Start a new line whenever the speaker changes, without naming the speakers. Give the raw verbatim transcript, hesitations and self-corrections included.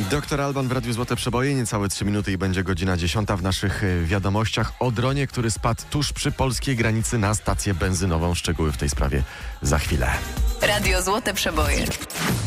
Doktor Alban w Radiu Złote Przeboje, niecałe trzy minuty i będzie godzina dziesiąta. W naszych wiadomościach o dronie, który spadł tuż przy polskiej granicy na stację benzynową. Szczegóły w tej sprawie za chwilę.
Radio Złote Przeboje.